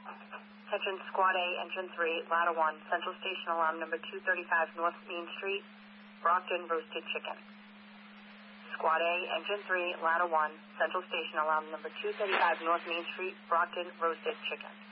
Attention Squad A, Engine 3, Ladder 1, Central Station Alarm number 235 North Main Street, Brockton Roasted Chicken. Squad A, Engine 3, Ladder 1, Central Station Alarm number 235 North Main Street, Brockton Roasted Chicken.